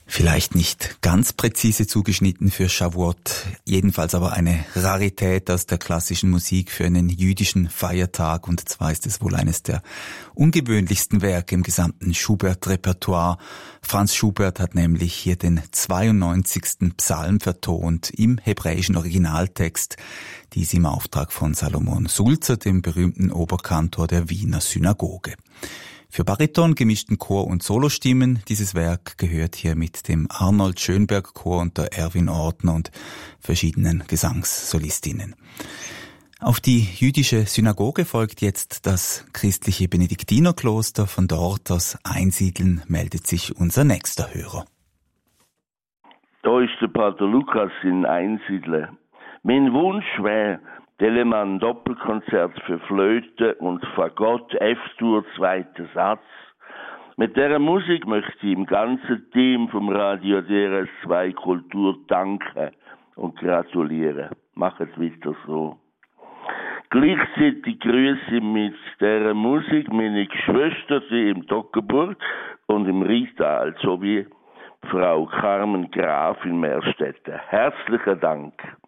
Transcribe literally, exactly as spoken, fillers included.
Vielleicht nicht ganz präzise zugeschnitten für Shavuot, jedenfalls aber eine Rarität aus der klassischen Musik für einen jüdischen Feiertag, und zwar ist es wohl eines der ungewöhnlichsten Werke im gesamten Schubert-Repertoire. Franz Schubert hat nämlich hier den zweiundneunzigsten Psalm vertont im hebräischen Originaltext, dies im Auftrag von Salomon Sulzer, dem berühmten Oberkantor der Wiener Synagoge. Für Bariton, gemischten Chor und Solostimmen, dieses Werk gehört hier mit dem Arnold Schönberg Chor und der Erwin Ortner und verschiedenen Gesangssolistinnen. Auf die jüdische Synagoge folgt jetzt das christliche Benediktinerkloster. Von dort aus Einsiedeln meldet sich unser nächster Hörer. Da ist der Pater Lukas in Einsiedeln. Mein Wunsch wäre, Telemann Doppelkonzert für Flöte und Fagott, F-Dur, zweiter Satz. Mit dieser Musik möchte ich im ganzen Team vom Radio D R S zwei Kultur danken und gratulieren. Macht weiter so. Gleichzeitig grüße ich mit dieser Musik meine Geschwister im Toggenburg und im Rital sowie Frau Carmen Graf in Meerstetten. Herzlichen Dank.